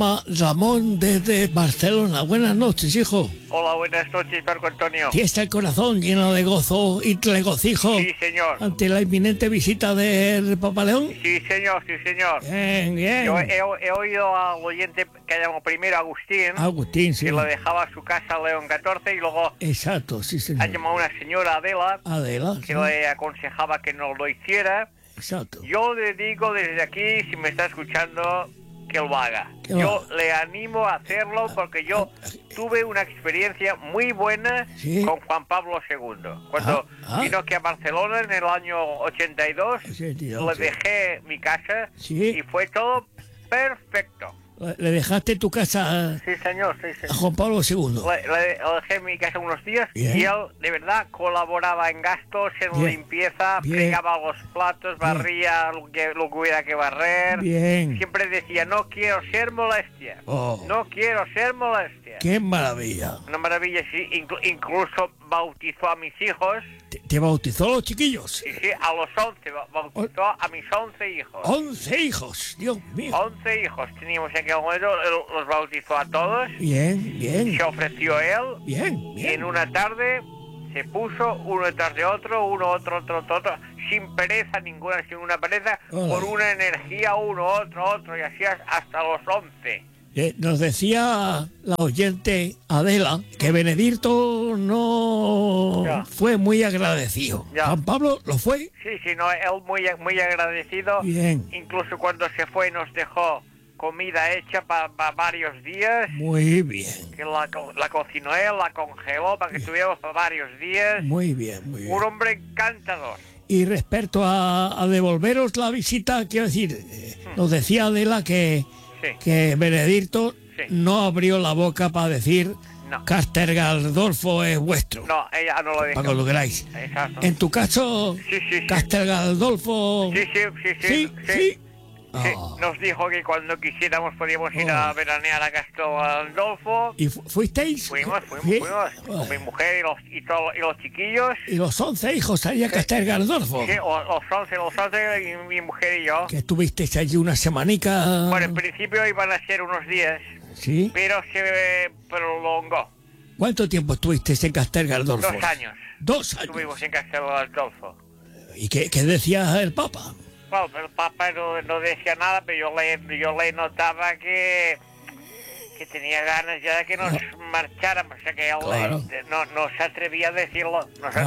Ramón desde Barcelona. Buenas noches, hijo. Hola, buenas noches, Marco Antonio. ¿Tienes el corazón lleno de gozo y regocijo Sí, señor. ante la inminente visita del Papa León? Sí, señor, sí, señor. Bien, bien. Yo he oído al oyente que llamó primero Agustín, Agustín, sí. que lo dejaba a su casa León XIV, y luego Exacto, sí, ha señor. llamado una señora Adela, Adela, que sí. le aconsejaba que no lo hiciera. Exacto. Yo le digo desde aquí, si me está escuchando, que lo haga. Que lo Yo haga. le animo a hacerlo porque yo tuve una experiencia muy buena Sí. con Juan Pablo II. Cuando vino aquí a Barcelona en el año 82, 82, le dejé mi casa Sí. y fue todo perfecto. ¿Le dejaste tu casa Sí, señor, sí, a sí. Juan Pablo II? Le dejé en mi casa unos días Bien. y él de verdad colaboraba en gastos, en Bien. limpieza, Bien. fregaba los platos, barría lo que hubiera que barrer. Bien. Siempre decía, no quiero ser molestia. Oh. No quiero ser molestia. ¡Qué maravilla! Una maravilla, sí. Incluso bautizó a mis hijos. ¿Te bautizó a los chiquillos? Sí, a los 11. Bautizó a mis 11 hijos. 11 hijos, Dios mío. 11 hijos teníamos en aquel momento. Los bautizó a todos. Bien, bien, Se ofreció él. bien, Y bien. en una tarde se puso uno detrás de otro, uno, otro, sin pereza ninguna, sin una pereza, Ole. con una energía, uno, otro, y así hasta los 11. Nos decía la oyente Adela que Benedicto no Ya. fue muy agradecido. Ya. Juan Pablo lo fue. Sí, no, él muy agradecido. Bien. Incluso cuando se fue nos dejó comida hecha para varios días, Muy bien, que la cocinó él, la congeló para que tuviéramos para varios días. muy bien, muy bien. Un hombre encantador. Y respecto a devolveros la visita, quiero decir, nos decía Adela Sí. que Benedicto Sí. no abrió la boca para decir No. Castel Galdolfo es vuestro, No, ella no lo dijo. para que lo queráis. Exacto. En tu caso, Sí. Castel Galdolfo... Sí. Sí. Sí, Ah. nos dijo que cuando quisiéramos podíamos ir a veranear a Castel Gandolfo. ¿Y fuisteis? Fuimos Sí. con mi mujer y los chiquillos. Y los 11 hijos allí a Castel Galdolfo. Sí, los 11 y mi mujer y yo. Que estuvisteis allí una semanica. Bueno, en principio iban a ser unos días, Sí. pero se prolongó. ¿Cuánto tiempo estuvisteis en Castel Galdolfo? 2 años. 2 años. Estuvimos en Castel Gandolfo. ¿Y qué decía el Papa? Bueno, pero el Papa no decía nada, pero yo le notaba que tenía ganas ya de que nos marcháramos, o sea que él Claro. no se atrevía a decirlo,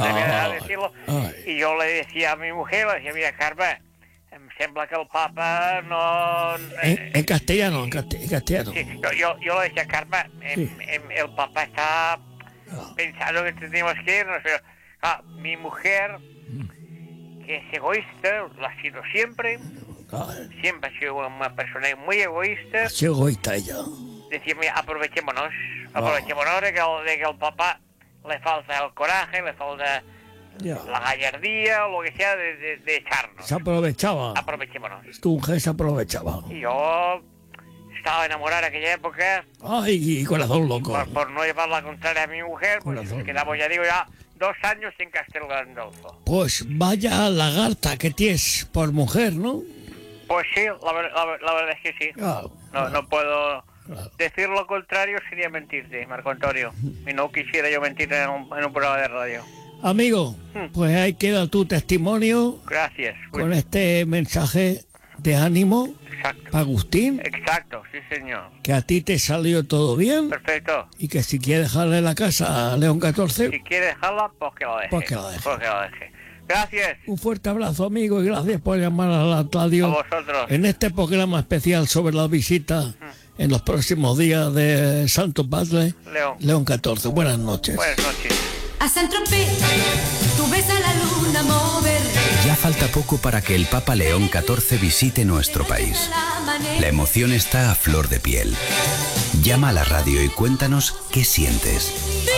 Ay. y yo le decía a mi mujer, le decía, mira, Carme, em sembla que el Papa no... En castellano, en castellano. Sí, yo le decía, Carme, Sí. el Papa está pensando que tenemos que irnos, pero mi mujer, que es egoísta, lo ha sido siempre, siempre ha sido una persona muy egoísta. Qué egoísta ella. Decía, mira, aprovechémonos de que el papá le falta el coraje, le falta Ya. la gallardía o lo que sea de echarnos. Se aprovechaba. Aprovechémonos. Tu mujer se aprovechaba. Y yo estaba enamorado en aquella época, Ay, corazón loco. por no llevar la contraria a mi mujer, pues Corazón. quedamos, ya digo, ya 2 años en Castel Gandolfo. Pues vaya lagarta que tienes por mujer, ¿no? Pues sí, la verdad es que sí. Claro. No puedo Claro. decir lo contrario, sería mentirte, Marco Antonio. Y no quisiera yo mentir en un programa de radio. Amigo, pues ahí queda tu testimonio Gracias. con este mensaje de ánimo Exacto. para Agustín, Exacto, sí señor. que a ti te salió todo bien Perfecto. y que si quieres dejarle la casa a León XIV, Si quiere dejarla, pues que lo deje. Pues que lo deje. Pues que lo deje. Gracias. un fuerte abrazo, amigo, y gracias por llamar a la A radio vosotros. en este programa especial sobre la visita en los próximos días de Santo Padre León. XIV. Buenas noches. Buenas noches. A Saint-Tropez, tú ves a la luna mover. Ya falta poco para que el Papa León XIV visite nuestro país. La emoción está a flor de piel. Llama a la radio y cuéntanos qué sientes.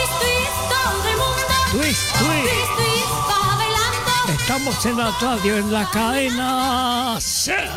Twist, twist. Estamos en la radio, en la cadena SER.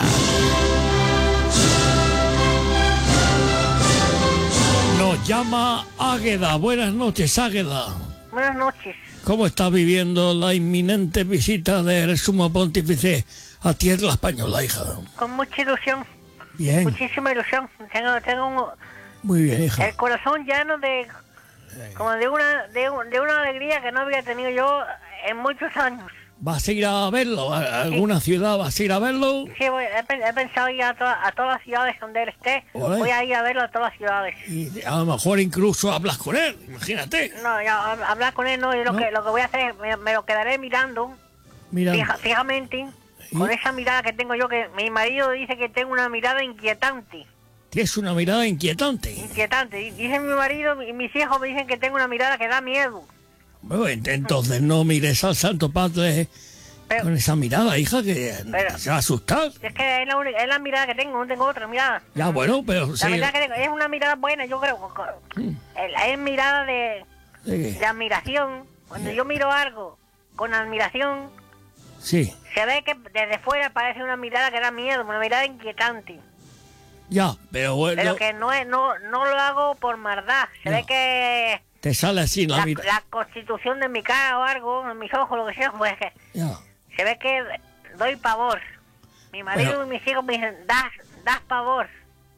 Nos llama Águeda. Buenas noches, Águeda. Buenas noches. ¿Cómo está viviendo la inminente visita del Sumo Pontífice a tierra española, hija? Con mucha ilusión. Bien. Muchísima ilusión. Tengo Muy bien, hija. el corazón lleno de... como de una alegría que no había tenido yo en muchos años. ¿Vas a ir a verlo? ¿A alguna ciudad vas a ir a verlo? Sí, he pensado ir a todas las ciudades donde él esté. Ole. Voy a ir a verlo a todas las ciudades. Y a lo mejor incluso hablas con él, imagínate. No, ya hablar con él no. Yo lo que voy a hacer es me lo quedaré mirando Mira, fijamente, ¿Sí? con esa mirada que tengo yo, que mi marido dice que tengo una mirada inquietante. tienes una mirada inquietante. Inquietante. Dice mi marido y mis hijos me dicen que tengo una mirada que da miedo. Bueno, entonces no mires al Santo Padre Pero- con esa mirada, hija, que Pero- se va a asustar. Es que es la mirada que tengo, no tengo otra mirada. Ya, bueno, pero La sí. mirada que tengo es una mirada buena, yo creo. Es mirada ¿De qué? de admiración. Cuando yo miro algo con admiración, Sí, se ve que desde fuera parece una mirada que da miedo, una mirada inquietante. ya, pero bueno, Pero que no lo hago por maldad. Se No. ve que te sale así la mirada. la constitución de mi cara o algo, en mis ojos, lo que sea, pues que Ya. se ve que doy pavor. Mi marido Bueno. y mis hijos me dicen, das pavor.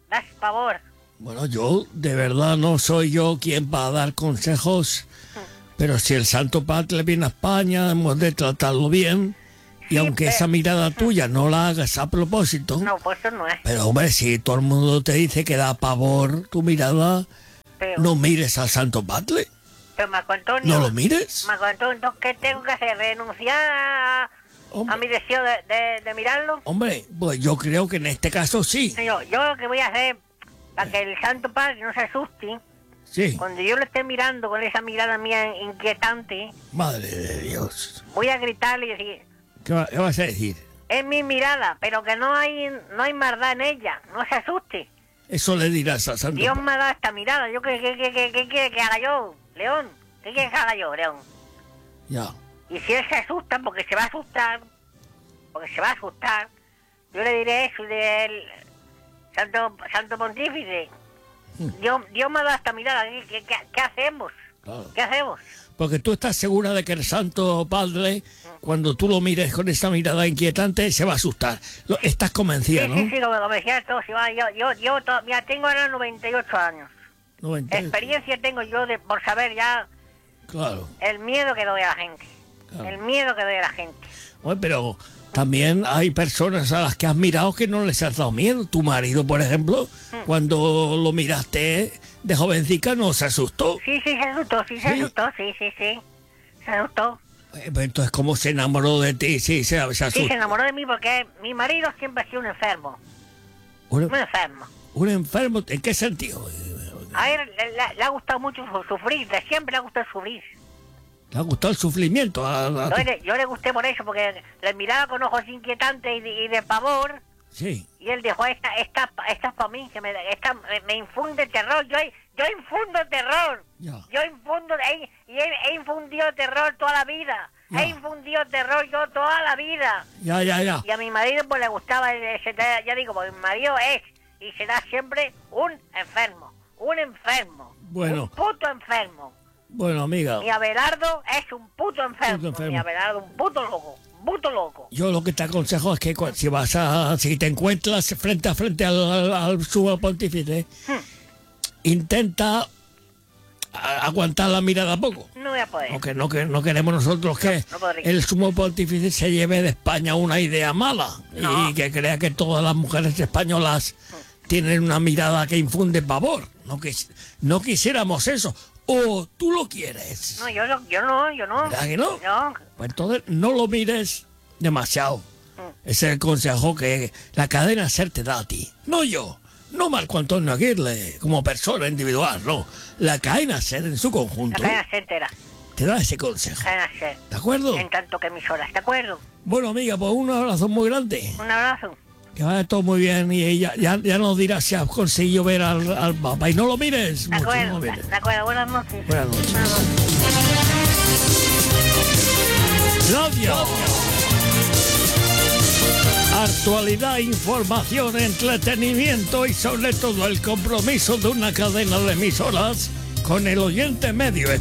Bueno, yo de verdad no soy yo quien va a dar consejos, pero si el Santo Padre viene a España, hemos de tratarlo bien. Y Sí, aunque pero- esa mirada tuya no la hagas a propósito, No, pues eso no es. pero hombre, si todo el mundo te dice que da pavor tu mirada, Pero, no mires al Santo Padre, pero Marco Antonio, no lo mires. Marco Antonio, entonces, ¿qué tengo que hacer? ¿Renunciar a Hombre, mi deseo de mirarlo? hombre, pues yo creo que en este caso sí. Yo lo que voy a hacer, para que el Santo Padre no se asuste, Sí, cuando yo lo esté mirando con esa mirada mía inquietante, madre de Dios. voy a gritarle y decir, ¿Qué vas a decir? es mi mirada, pero que no hay maldad en ella, no se asuste. Eso le dirás al Santo Dios Padre. me ha dado esta mirada, ¿qué quiere que haga yo, León? ¿Qué quiere que haga yo, León? Ya. Y si él se asusta, porque se va a asustar, yo le diré eso del Santo Pontífice. Dios me ha dado esta mirada, ¿qué hacemos? Claro. ¿Qué hacemos? Porque tú estás segura de que el Santo Padre, cuando tú lo mires con esa mirada inquietante, se va a asustar. Estás convencida, Sí, ¿no? sí, como me decía todo, mira, tengo ahora 98 años. 90. Experiencia tengo yo por saber ya Claro. el miedo que doy a la gente. Claro. El miedo que doy a la gente. Bueno, pero también hay personas a las que has mirado que no les has dado miedo. Tu marido, por ejemplo, cuando lo miraste de jovencica, no se asustó. Sí, se asustó, sí. Se asustó. Pues entonces, ¿cómo se enamoró de ti? Sí, se asustó. Sí, se enamoró de mí porque mi marido siempre ha sido un enfermo. Un enfermo. ¿Un enfermo? ¿En qué sentido? A él le ha gustado mucho sufrir, siempre le ha gustado sufrir. ¿Te ha gustado el sufrimiento? Yo le gusté por eso, porque le miraba con ojos inquietantes y de pavor. Sí. Y él dijo, esta es para mí, que me infunde terror. Yo infundo terror. Ya. Yo infundo, he infundido terror toda la vida. Ya. He infundido terror yo toda la vida. Ya. Y a mi marido pues le gustaba, ya digo, porque mi marido es y será siempre un enfermo. Bueno. Un puto enfermo. Bueno, amiga, Mi Abelardo es un puto enfermo. Puto enfermo. Mi Abelardo, un puto loco. yo lo que te aconsejo es que si te encuentras frente a frente al sumo pontífice, intenta aguantar la mirada poco. No voy a poder. Porque no queremos nosotros que No podría. el sumo pontífice se lleve de España una idea mala No. y que crea que todas las mujeres españolas tienen una mirada que infunde pavor. No quisiéramos eso. ¿O tú lo quieres? No, yo no. ¿Verdad que no? No. Pues entonces no lo mires demasiado. Ese es el consejo que la cadena SER te da a ti. No yo. No Marco Antonio Aguirre como persona individual, no. La cadena SER en su La conjunto cadena SER entera. te da ese consejo. Cadena SER. ¿De acuerdo? En tanto que emisoras, ¿de acuerdo? Bueno, amiga, pues un abrazo muy grande. Un abrazo. Que vaya todo muy bien y ya nos dirás si has conseguido ver al Papa. Y no lo mires De mucho, no acuerdo, lo mires. de acuerdo. Buenas noches. Buenas noches. Buenas noches. Radio. Actualidad, información, entretenimiento y sobre todo el compromiso de una cadena de emisoras con el oyente medio.